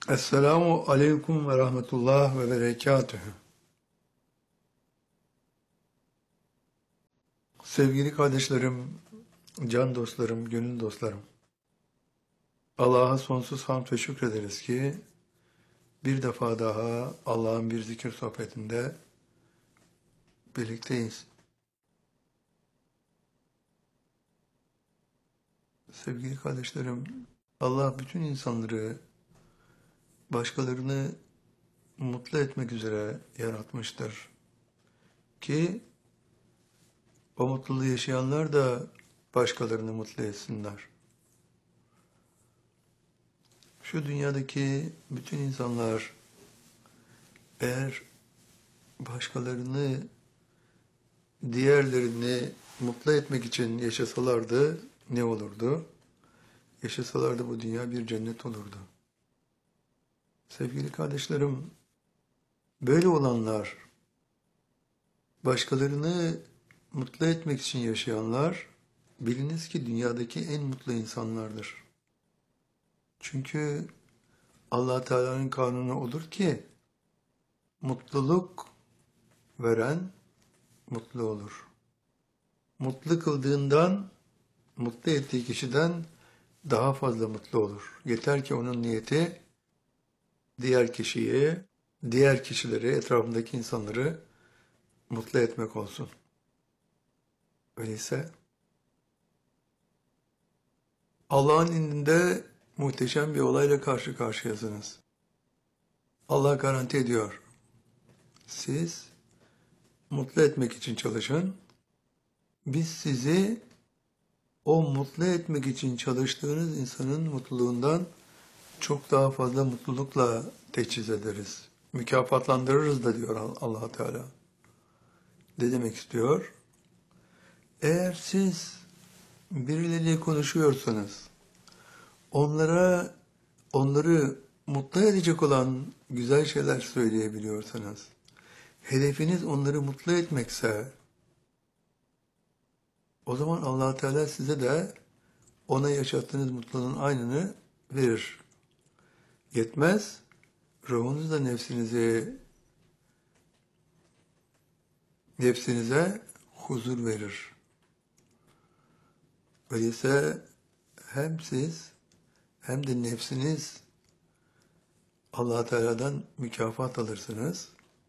Esselamu aleyküm ve rahmetullah ve berekatühü. Sevgili kardeşlerim, can dostlarım, gönül dostlarım. Allah'a sonsuz hamd ve şükrederiz ki bir defa daha Allah'ın bir zikir sohbetinde birlikteyiz. Sevgili kardeşlerim, Allah bütün insanları başkalarını mutlu etmek üzere yaratmıştır. Ki o mutluluğu yaşayanlar da başkalarını mutlu etsinler. Şu dünyadaki bütün insanlar eğer başkalarını, diğerlerini mutlu etmek için yaşasalardı ne olurdu? Yaşasalardı bu dünya bir cennet olurdu. Sevgili kardeşlerim, böyle olanlar, başkalarını mutlu etmek için yaşayanlar, biliniz ki dünyadaki en mutlu insanlardır. Çünkü Allah Teala'nın kanunu odur ki, mutluluk veren mutlu olur. Mutlu kıldığından, mutlu ettiği kişiden daha fazla mutlu olur. Yeter ki onun niyeti diğer kişiyi, diğer kişileri, etrafındaki insanları mutlu etmek olsun. Öyleyse Allah'ın indinde muhteşem bir olayla karşı karşıyasınız. Allah garanti ediyor. Siz mutlu etmek için çalışın. Biz sizi o mutlu etmek için çalıştığınız insanın mutluluğundan çok daha fazla mutlulukla teçhiz ederiz. Mükafatlandırırız da diyor Allah Teala. Ne demek istiyor? Eğer siz birileriyle konuşuyorsanız, onları mutlu edecek olan güzel şeyler söyleyebiliyorsanız, hedefiniz onları mutlu etmekse, o zaman Allah Teala size de ona yaşattığınız mutluluğun aynını verir. Yetmez, ruhunuzla nefsinize huzur verir. Öyleyse hem siz hem de nefsiniz Allah Teala'dan mükafat alırsınız.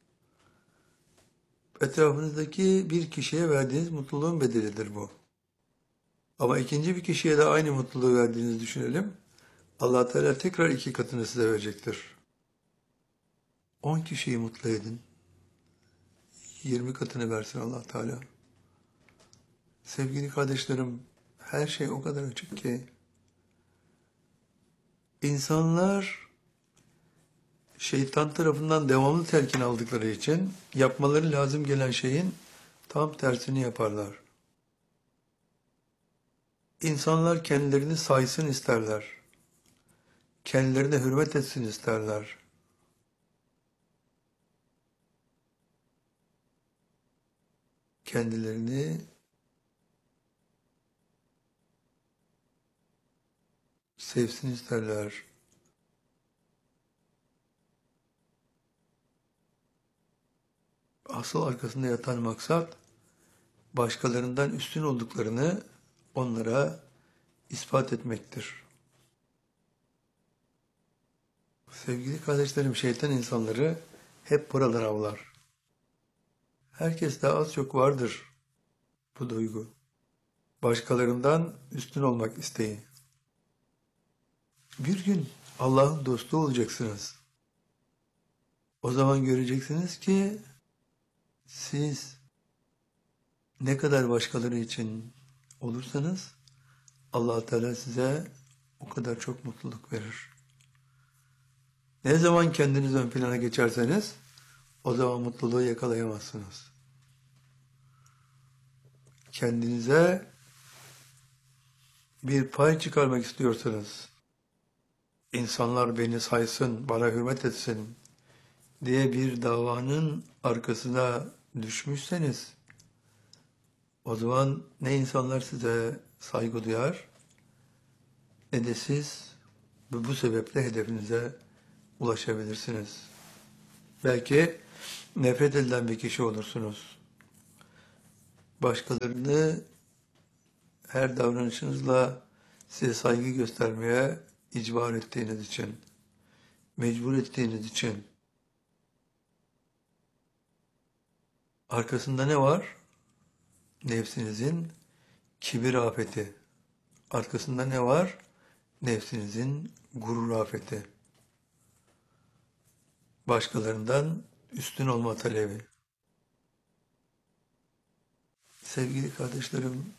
Etrafınızdaki bir kişiye verdiğiniz mutluluğun bedelidir bu. Ama ikinci bir kişiye de aynı mutluluğu verdiğinizi düşünelim. Allah Teala tekrar 2 katını size verecektir. 10 kişiyi mutlu edin. 20 katını versin Allah Teala. Sevgili kardeşlerim, her şey o kadar açık ki insanlar şeytan tarafından devamlı telkin aldıkları için yapmaları lazım gelen şeyin tam tersini yaparlar. İnsanlar kendilerini saysın isterler. Kendilerine hürmet etsin isterler. Kendilerini sevsin isterler. Asıl arkasında yatan maksat, başkalarından üstün olduklarını onlara ispat etmektir. Sevgili kardeşlerim, şeytan insanları hep buradan avlar. Herkeste az çok vardır bu duygu. Başkalarından üstün olmak isteği. Bir gün Allah'ın dostu olacaksınız. O zaman göreceksiniz ki siz ne kadar başkaları için olursanız Allah Teala size o kadar çok mutluluk verir. Ne zaman kendiniz ön plana geçerseniz o zaman mutluluğu yakalayamazsınız. Kendinize bir pay çıkarmak istiyorsanız, insanlar beni saysın, bana hürmet etsin diye bir davanın arkasına düşmüşseniz, o zaman ne insanlar size saygı duyar, ne de siz bu sebeple hedefinize ulaşabilirsiniz. Belki nefret edilen bir kişi olursunuz. Başkalarını her davranışınızla size saygı göstermeye icbar ettiğiniz için, mecbur ettiğiniz için. Arkasında ne var? Nefsinizin kibir afeti. Arkasında ne var? Nefsinizin gurur afeti. Başkalarından üstün olma talebi. Sevgili kardeşlerim,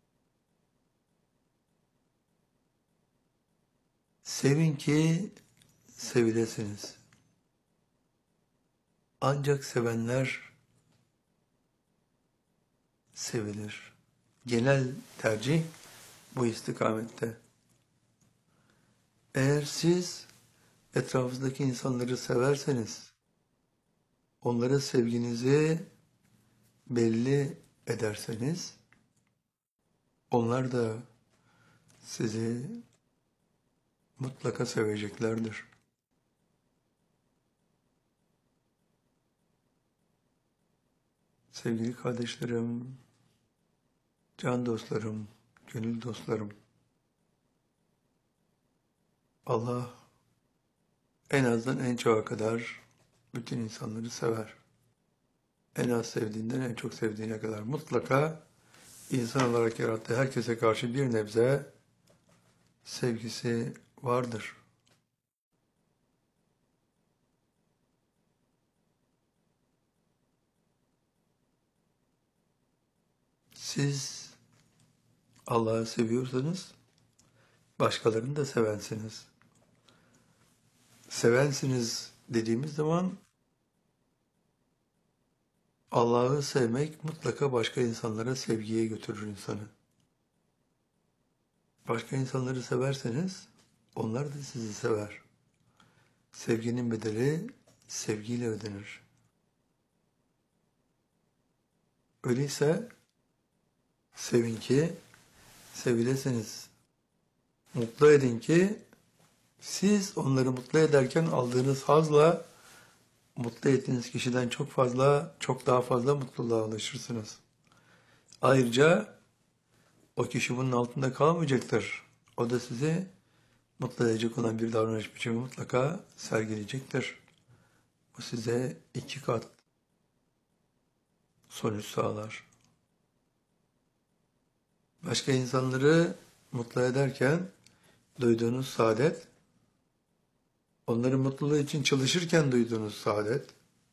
sevin ki sevilesiniz. Ancak sevenler sevilir. Genel tercih bu istikamette. Eğer siz etrafınızdaki insanları severseniz, onlara sevginizi belli ederseniz, onlar da sizi mutlaka seveceklerdir. Sevgili kardeşlerim, can dostlarım, gönül dostlarım, Allah en azdan en çoğa kadar bütün insanları sever. En az sevdiğinden en çok sevdiğine kadar mutlaka insan olarak yarattığı herkese karşı bir nebze sevgisi vardır. Siz Allah'ı seviyorsanız başkalarını da sevensiniz. Sevensiniz dediğimiz zaman Allah'ı sevmek mutlaka başka insanlara sevgiye götürür insanı. Başka insanları severseniz onlar da sizi sever. Sevginin bedeli sevgiyle ödenir. Öyleyse sevin ki sevilesiniz. Mutlu edin ki siz onları mutlu ederken aldığınız hazla mutlu ettiğiniz kişiden çok fazla, çok daha fazla mutluluğa ulaşırsınız. Ayrıca o kişi bunun altında kalmayacaktır. O da sizi mutlu edecek olan bir davranış biçimi mutlaka sergileyecektir. Bu size 2 kat sonuç sağlar. Başka insanları mutlu ederken duyduğunuz saadet, onların mutluluğu için çalışırken duyduğunuz saadet,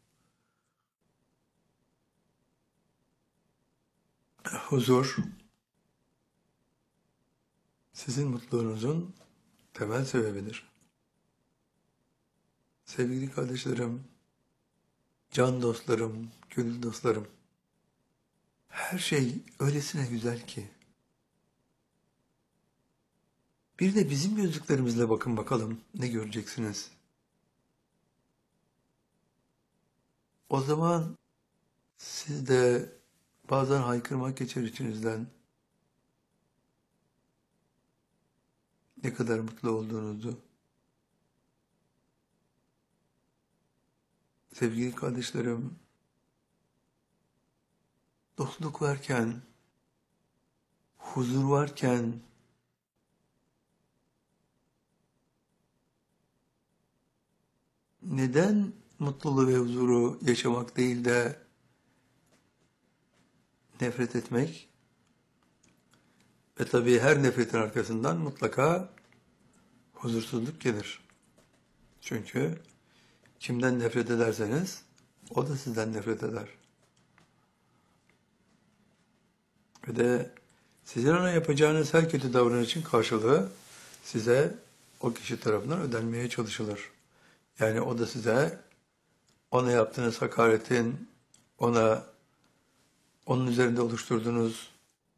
huzur, sizin mutluluğunuzun temel sebebidir. Sevgili kardeşlerim, can dostlarım, gönül dostlarım, her şey öylesine güzel ki. Bir de bizim gözlüklerimizle bakın bakalım ne göreceksiniz. O zaman siz de bazen haykırmak geçer içinizden. Ne kadar mutlu olduğunuzu. Sevgili kardeşlerim, dostluk varken, huzur varken, neden mutluluğu ve huzuru yaşamak değil de nefret etmek? Ve tabii her nefretin arkasından mutlaka huzursuzluk gelir. Çünkü kimden nefret ederseniz o da sizden nefret eder. Ve de sizin ona yapacağınız her kötü davranışın karşılığı size o kişi tarafından ödenmeye çalışılır. Yani o da size ona yaptığınız hakaretin, onun üzerinde oluşturduğunuz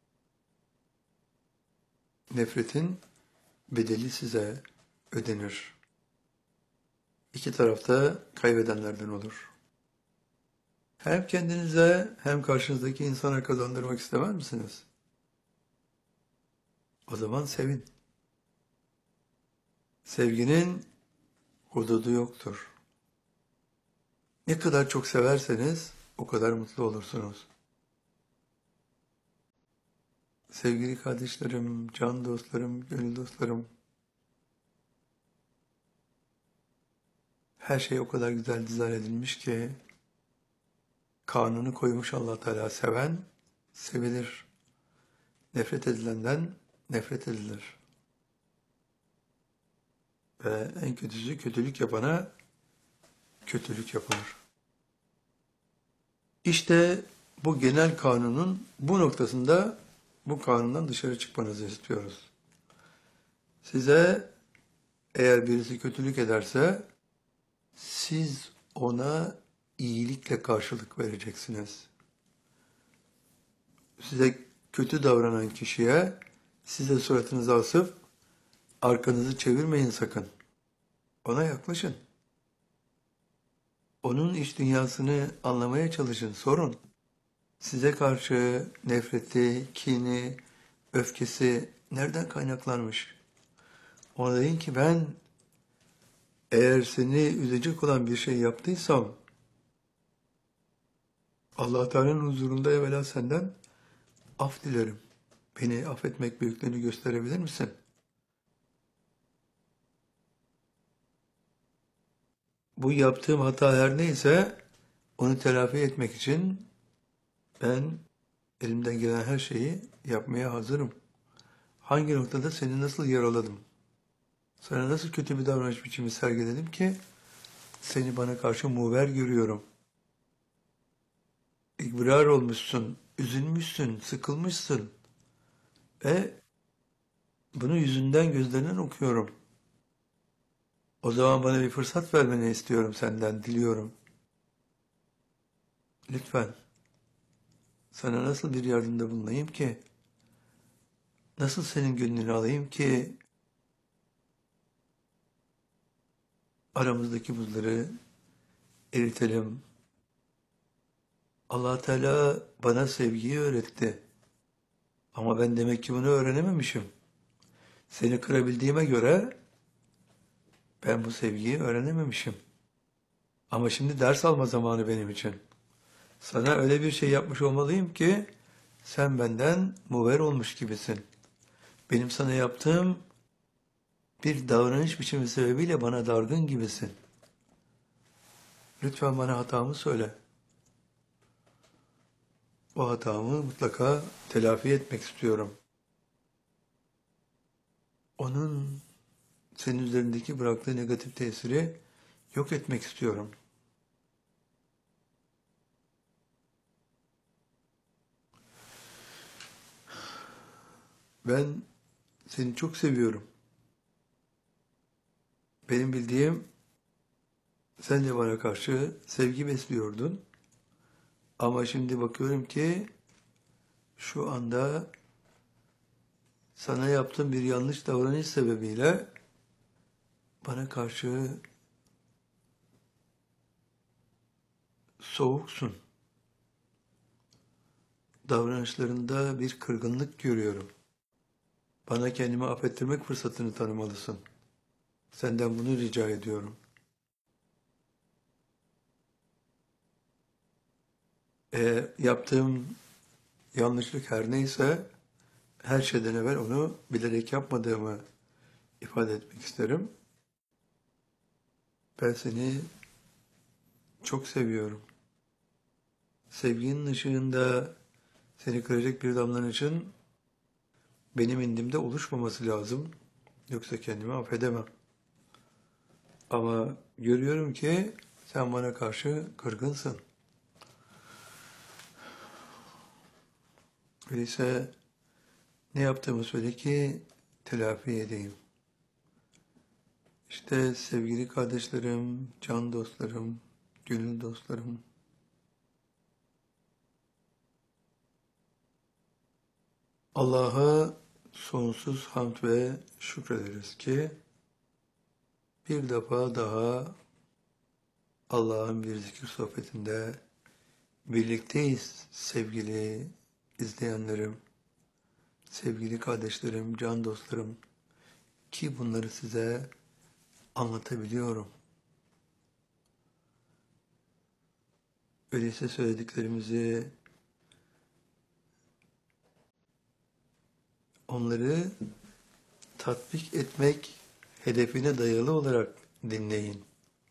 nefretin bedeli size ödenir. İki tarafta kaybedenlerden olur. Hem kendinize hem karşınızdaki insana kazandırmak istemez misiniz? O zaman sevin. Sevginin hududu yoktur. Ne kadar çok severseniz o kadar mutlu olursunuz. Sevgili kardeşlerim, can dostlarım, gönül dostlarım, her şey o kadar güzel dizayn edilmiş ki kanunu koymuş Allah Teala, seven sevilir. Nefret edilenden nefret edilir. Ve en kötüsü, kötülük yapana kötülük yapılır. İşte bu genel kanunun bu noktasında bu kanundan dışarı çıkmanızı istiyoruz. Size eğer birisi kötülük ederse siz ona iyilikle karşılık vereceksiniz. Size kötü davranan kişiye siz de suratınızı asıp arkanızı çevirmeyin sakın. Ona yaklaşın. Onun iç dünyasını anlamaya çalışın, sorun. Size karşı nefreti, kini, öfkesi nereden kaynaklanmış? Ona deyin ki ben eğer seni üzecek olan bir şey yaptıysam Allah Teala'nın huzurunda evvela senden af dilerim. Beni affetmek büyüklüğünü gösterebilir misin? Bu yaptığım hata her neyse onu telafi etmek için ben elimden gelen her şeyi yapmaya hazırım. Hangi noktada seni nasıl yaraladım? Sana nasıl kötü bir davranış biçimi sergiledim ki seni bana karşı muver görüyorum. İkrar olmuşsun, üzülmüşsün, sıkılmışsın ve bunu yüzünden gözlerinden okuyorum. O zaman bana bir fırsat vermeni istiyorum senden, diliyorum. Lütfen. Sana nasıl bir yardımda bulunayım ki? Nasıl senin gönlünü alayım ki aramızdaki buzları eritelim? Allah Teala bana sevgiyi öğretti. Ama ben demek ki bunu öğrenememişim. Seni kırabildiğime göre ben bu sevgiyi öğrenememişim. Ama şimdi ders alma zamanı benim için. Sana öyle bir şey yapmış olmalıyım ki sen benden muver olmuş gibisin. Benim sana yaptığım bir davranış biçimi sebebiyle bana dargın gibisin. Lütfen bana hatamı söyle. O hatamı mutlaka telafi etmek istiyorum. Onun senin üzerindeki bıraktığı negatif tesiri yok etmek istiyorum. Ben seni çok seviyorum. Benim bildiğim sen de bana karşı sevgi besliyordun. Ama şimdi bakıyorum ki şu anda sana yaptığım bir yanlış davranış sebebiyle bana karşı soğuksun. Davranışlarında bir kırgınlık görüyorum. Bana kendimi affettirmek fırsatını tanımalısın. Senden bunu rica ediyorum. Yaptığım yanlışlık her neyse her şeyden evvel onu bilerek yapmadığımı ifade etmek isterim. Ben seni çok seviyorum. Sevginin ışığında seni kıracak bir davranışın benim indimde oluşmaması lazım. Yoksa kendimi affedemem. Ama görüyorum ki sen bana karşı kırgınsın. Öyleyse ne yaptığımı söyle ki telafi edeyim. İşte sevgili kardeşlerim, can dostlarım, gönül dostlarım. Allah'a sonsuz hamd ve şükrederiz ki bir defa daha Allah'ın bir zikir sohbetinde birlikteyiz sevgili izleyenlerim, sevgili kardeşlerim, can dostlarım ki bunları size anlatabiliyorum. öyleyse söylediklerimizi, onları tatbik etmek hedefine dayalı olarak dinleyin.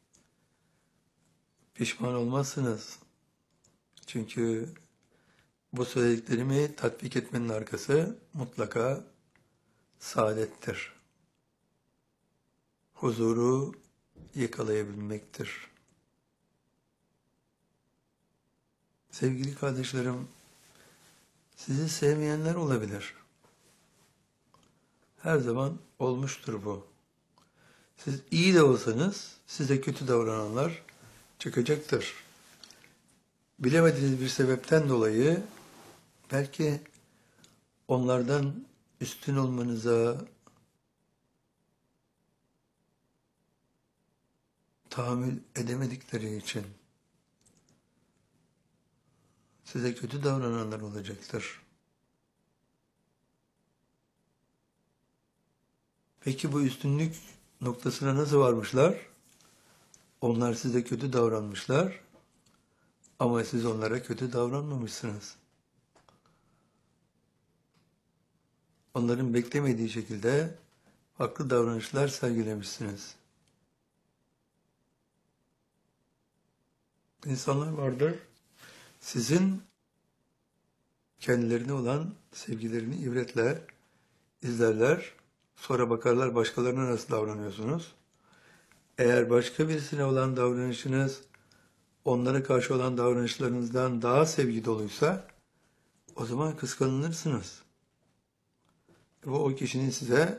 Pişman olmazsınız. Çünkü bu söylediklerimi tatbik etmenin arkası mutlaka saadettir. Huzuru yakalayabilmektir. Sevgili kardeşlerim, sizi sevmeyenler olabilir. Her zaman olmuştur bu. Siz iyi de olsanız size kötü davrananlar çıkacaktır. Bilemediğiniz bir sebepten dolayı belki onlardan üstün olmanıza tahammül edemedikleri için size kötü davrananlar olacaktır. Peki bu üstünlük noktasına nasıl varmışlar? Onlar size kötü davranmışlar ama siz onlara kötü davranmamışsınız. Onların beklemediği şekilde farklı davranışlar sergilemişsiniz. İnsanlar vardır, sizin kendilerine olan sevgilerini ibretle izlerler, sonra bakarlar başkalarına nasıl davranıyorsunuz. Eğer başka birisine olan davranışınız, onlara karşı olan davranışlarınızdan daha sevgi doluysa, o zaman kıskanılırsınız. Bu o kişinin size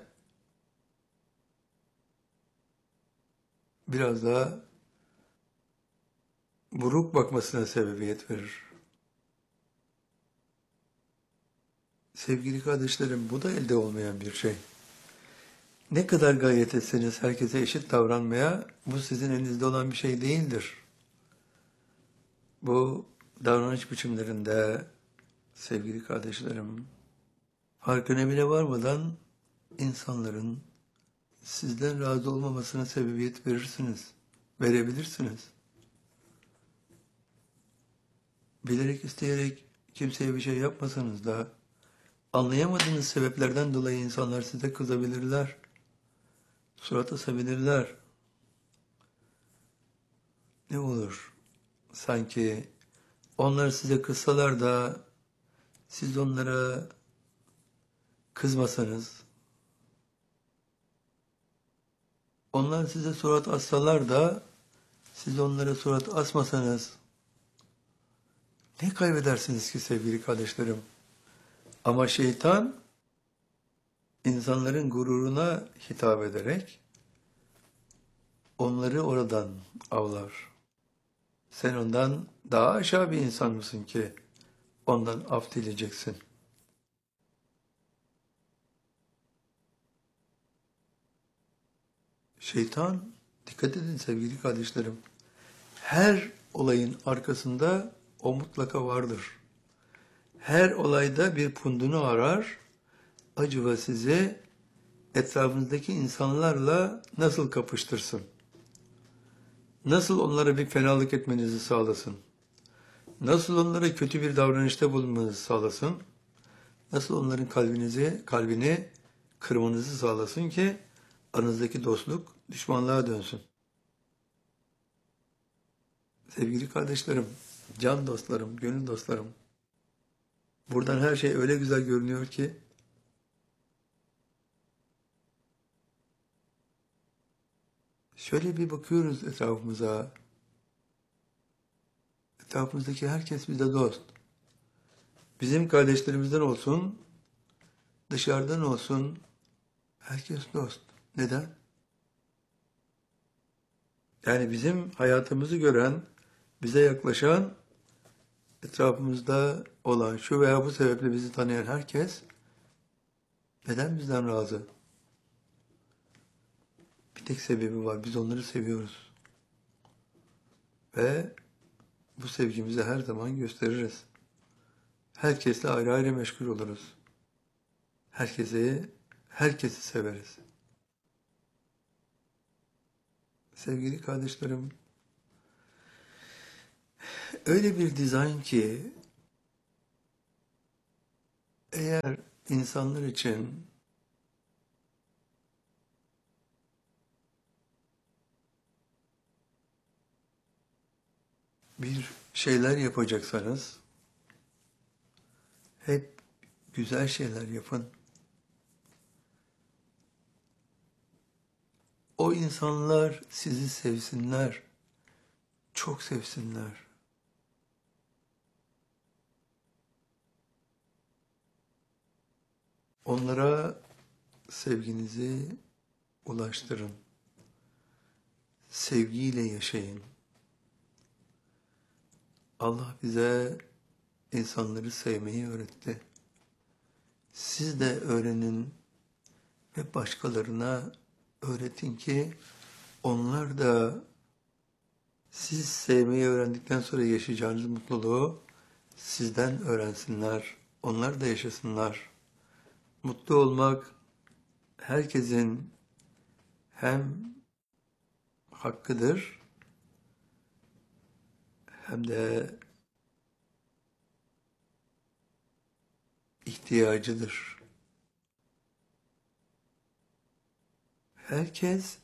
biraz daha buruk bakmasına sebebiyet verir. Sevgili kardeşlerim, bu da elde olmayan bir şey. Ne kadar gayret etseniz herkese eşit davranmaya, bu sizin elinizde olan bir şey değildir. Bu davranış biçimlerinde, sevgili kardeşlerim, farkına bile varmadan insanların sizden razı olmamasına sebebiyet verirsiniz, verebilirsiniz. Bilerek isteyerek kimseye bir şey yapmasanız da anlayamadığınız sebeplerden dolayı insanlar size kızabilirler, surat asabilirler. Ne olur? Sanki onlar size kızsalar da siz onlara kızmasanız, onlar size surat assalar da siz onlara surat asmasanız ne kaybedersiniz ki sevgili kardeşlerim? Ama şeytan insanların gururuna hitap ederek onları oradan avlar. Sen ondan daha aşağı bir insan mısın ki ondan af dileyeceksin? Şeytan, dikkat edin sevgili kardeşlerim, her olayın arkasında o mutlaka vardır. Her olayda bir pundunu arar, acaba sizi etrafınızdaki insanlarla nasıl kapıştırsın? Nasıl onlara bir fenalık etmenizi sağlasın? Nasıl onlara kötü bir davranışta bulunmanızı sağlasın? Nasıl onların kalbini kırmanızı sağlasın ki aranızdaki dostluk düşmanlığa dönsün? Sevgili kardeşlerim, can dostlarım, gönül dostlarım, buradan her şey öyle güzel görünüyor ki şöyle bir bakıyoruz etrafımıza. Etrafımızdaki herkes bize dost. Bizim kardeşlerimizden olsun, dışarıdan olsun, herkes dost. Neden? Yani bizim hayatımızı gören, bize yaklaşan, etrafımızda olan, şu veya bu sebeple bizi tanıyan herkes neden bizden razı? Bir tek sebebi var, biz onları seviyoruz. Ve bu sevgimizi her zaman gösteririz. Herkesle ayrı ayrı meşgul oluruz. Herkesi severiz. Sevgili kardeşlerim, öyle bir dizayn ki eğer insanlar için bir şeyler yapacaksanız hep güzel şeyler yapın. O insanlar sizi sevsinler, çok sevsinler. Onlara sevginizi ulaştırın. Sevgiyle yaşayın. Allah bize insanları sevmeyi öğretti. Siz de öğrenin ve başkalarına öğretin ki onlar da siz sevmeyi öğrendikten sonra yaşayacağınız mutluluğu sizden öğrensinler. Onlar da yaşasınlar. Mutlu olmak herkesin hem hakkıdır hem de ihtiyacıdır. Herkes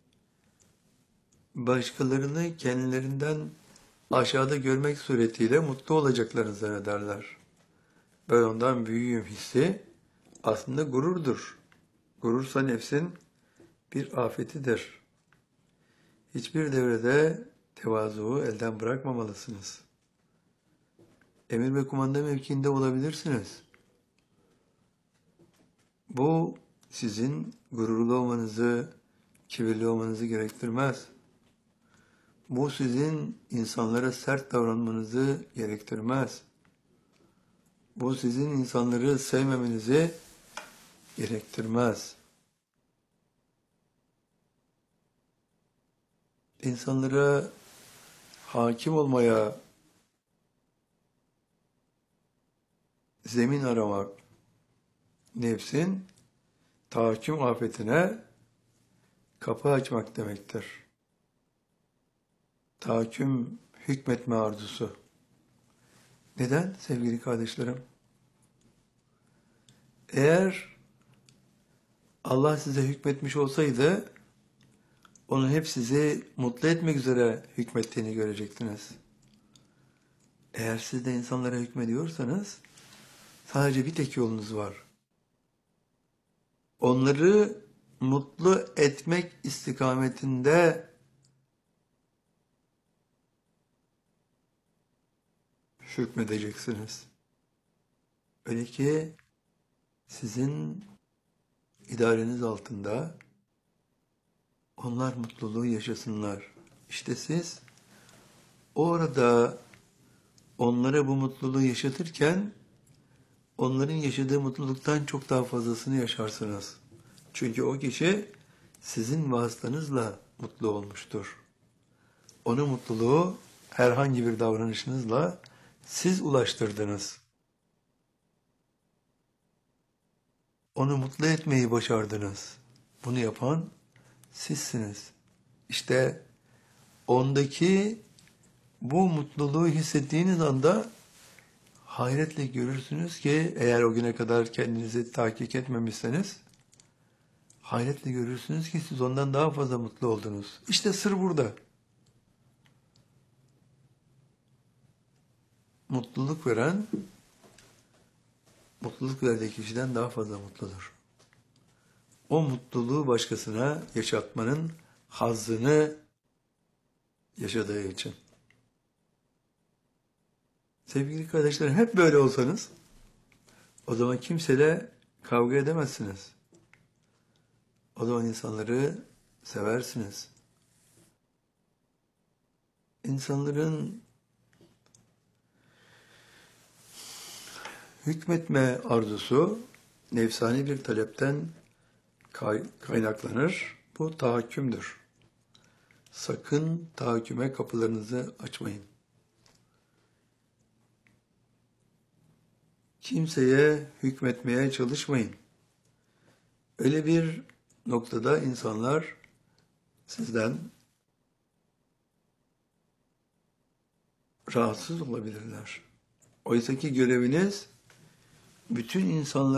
başkalarını kendilerinden aşağıda görmek suretiyle mutlu olacaklarını zannederler. Ben ondan büyüğüm hissi aslında gururdur. Gurursa nefsin bir afetidir. Hiçbir devrede tevazuyu elden bırakmamalısınız. Emir ve kumanda mevkiinde olabilirsiniz. Bu sizin gururlu olmanızı, kibirli olmanızı gerektirmez. Bu sizin insanlara sert davranmanızı gerektirmez. Bu sizin insanları sevmemenizi gerektirmez. İnsanlara hakim olmaya zemin aramak, nefsin tahakküm afetine kapı açmak demektir. Tahakküm, hükmetme arzusu. Neden sevgili kardeşlerim? Eğer Allah size hükmetmiş olsaydı, onun hep sizi mutlu etmek üzere hükmettiğini görecektiniz. Eğer siz de insanlara hükmediyorsanız, sadece bir tek yolunuz var. Onları mutlu etmek istikametinde hükmedeceksiniz. Öyle ki sizin idareniz altında onlar mutluluğu yaşasınlar. İşte siz orada onlara bu mutluluğu yaşatırken onların yaşadığı mutluluktan çok daha fazlasını yaşarsınız. Çünkü o kişi sizin vasıtanızla mutlu olmuştur. Onun mutluluğu herhangi bir davranışınızla siz ulaştırdınız. Onu mutlu etmeyi başardınız. Bunu yapan sizsiniz. İşte ondaki bu mutluluğu hissettiğiniz anda hayretle görürsünüz ki eğer o güne kadar kendinizi tahkik etmemişseniz hayretle görürsünüz ki siz ondan daha fazla mutlu oldunuz. İşte sır burada. Mutluluk veren, mutluluk verdiği kişiden daha fazla mutludur. O mutluluğu başkasına yaşatmanın hazzını yaşadığı için. Sevgili kardeşlerim, hep böyle olsanız o zaman kimseyle kavga edemezsiniz. O zaman insanları seversiniz. İnsanların hükmetme arzusu nefsani bir talepten kaynaklanır. Bu tahakkümdür. Sakın tahakküme kapılarınızı açmayın. Kimseye hükmetmeye çalışmayın. Öyle bir noktada insanlar sizden rahatsız olabilirler. Oysa ki göreviniz bütün insanlara